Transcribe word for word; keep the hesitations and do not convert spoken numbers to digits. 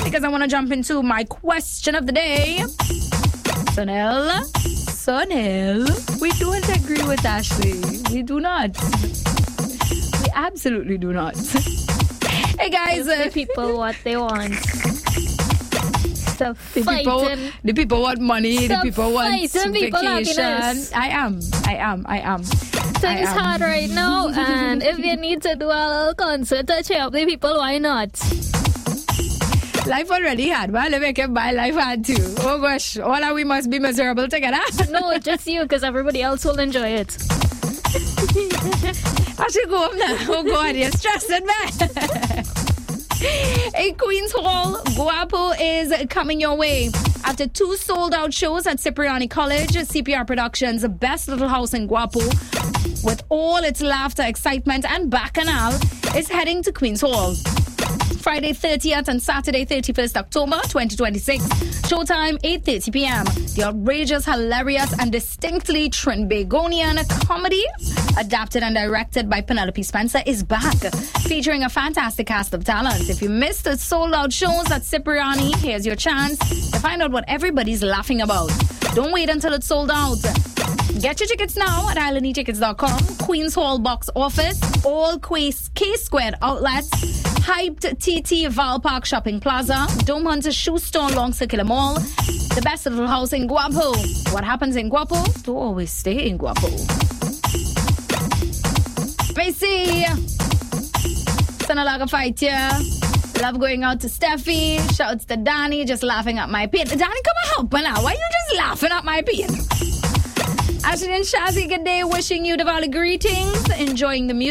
because I want to jump into my question of the day. Sunil, Sunil, we don't agree with Ashley. We do not. We absolutely do not. Hey guys, Give the people what they want. Stop the people, fighting. the people want money. Stop the people want fighting people vacation. happiness. I am. I am. I am. Things hard right now, and if you need to do a little concert to cheer up the people, why not? Life already hard, but let me make my life hard too. Oh gosh, all of we must be miserable together. No, just you, because everybody else will enjoy it. I should go home now. Oh God, you're stressing me. Hey, Queen's Hall, Guapo is coming your way. After two sold-out shows at Cipriani College, C P R Productions' best little house in Guapo, with all its laughter, excitement, and bacchanal, is heading to Queen's Hall. Friday thirtieth and Saturday thirty-first October twenty twenty-six. Showtime eight thirty p.m. The outrageous, hilarious, and distinctly Trinbagonian comedy, adapted and directed by Penelope Spencer, is back, featuring a fantastic cast of talent. If you missed the sold-out shows at Cipriani, here's your chance to find out what everybody's laughing about. Don't wait until it's sold out. Get your tickets now at island e tickets dot com, Queen's Hall box office, all K-Squared outlets, Hyped T T Val Park Shopping Plaza, Dome Hunter Shoe Store along Circular Mall, the best little house in Guapo. What happens in Guapo? Don't always stay in Guapo. Spacey, Sanalaga fight here. Love going out to Steffi. Shouts to Danny, just laughing at my pain. Danny, come and help me now. Why are you just laughing at my pain? Ashley and Shazzy, good day. Wishing you Diwali greetings. Enjoying the music.